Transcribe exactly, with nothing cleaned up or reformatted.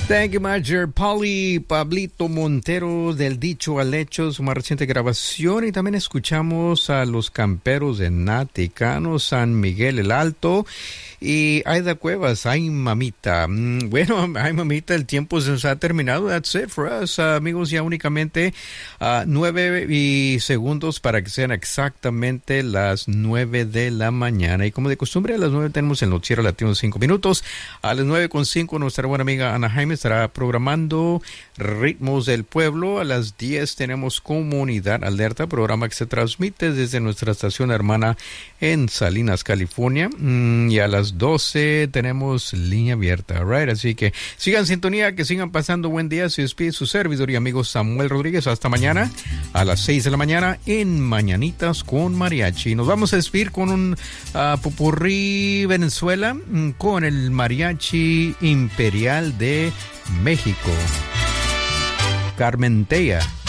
Thank you, Major Polly, Pablito Montero del Dicho al Hecho, su más reciente grabación. Y también escuchamos a los camperos de Naticano, San Miguel el Alto. Y Aida Cuevas, ay mamita. Bueno, ay mamita, el tiempo se nos ha terminado. That's it for us, uh, amigos. Ya únicamente uh, nueve y segundos para que sean exactamente las nueve de la mañana. Y como de costumbre, a las nueve tenemos el noticiero latino cinco minutos. A las nueve con cinco, nuestra buena amiga Ana Jaime estará programando Ritmos del Pueblo. A las diez tenemos Comunidad Alerta, programa que se transmite desde nuestra estación hermana en Salinas, California. Mm, y a las doce tenemos Línea Abierta, right? Así que sigan en sintonía, que sigan pasando buen día. Se despide su servidor y amigo Samuel Rodríguez. Hasta mañana a las seis de la mañana en Mañanitas con Mariachi. Nos vamos a despedir con un uh, popurrí Venezuela con el Mariachi Imperial de México. Carmen Tella.